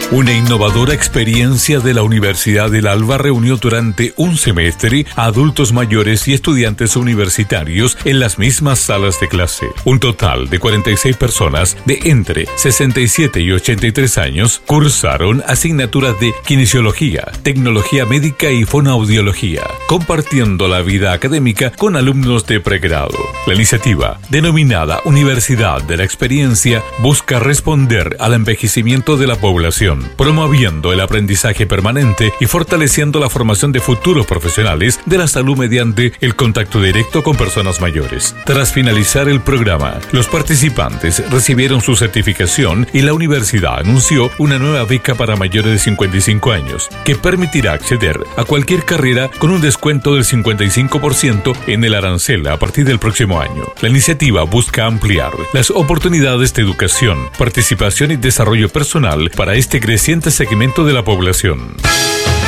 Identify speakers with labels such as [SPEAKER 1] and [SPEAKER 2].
[SPEAKER 1] Una innovadora experiencia de la Universidad del Alba reunió durante un semestre a adultos mayores y estudiantes universitarios en las mismas salas de clase. Un total de 46 personas de entre 67 y 83 años cursaron asignaturas de kinesiología, tecnología médica y fonoaudiología, compartiendo la vida académica con alumnos de pregrado. La iniciativa, denominada Universidad de la Experiencia, busca responder al envejecimiento de la población, promoviendo el aprendizaje permanente y fortaleciendo la formación de futuros profesionales de la salud mediante el contacto directo con personas mayores. Tras finalizar el programa, los participantes recibieron su certificación y la universidad anunció una nueva beca para mayores de 55 años, que permitirá acceder a cualquier carrera con un descuento del 55% en el arancel a partir del próximo año. La iniciativa busca ampliar las oportunidades de educación, participación y desarrollo personal para este creciente segmento de la población.